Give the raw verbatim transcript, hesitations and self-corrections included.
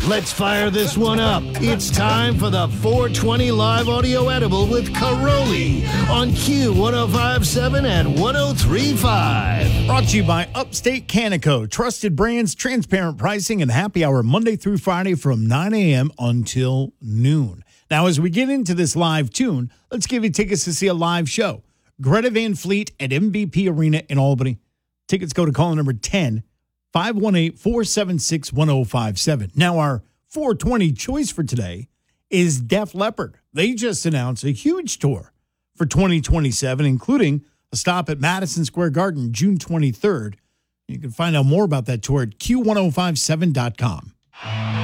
Let's fire this one up. It's time for the four twenty Live Audio Edible with Caroli on Q one oh five point seven and one oh three point five. Brought to you by Upstate Canico. Trusted brands, transparent pricing, and happy hour Monday through Friday from nine a.m. until noon. Now, as we get into this live tune, let's give you tickets to see a live show. Greta Van Fleet at M V P Arena in Albany. Tickets go to call number ten, five one eight, four seven six, one oh five seven. Now, our four twenty choice for today is Def Leppard. They just announced a huge tour for twenty twenty-seven, including a stop at Madison Square Garden June twenty-third. You can find out more about that tour at Q ten fifty-seven dot com.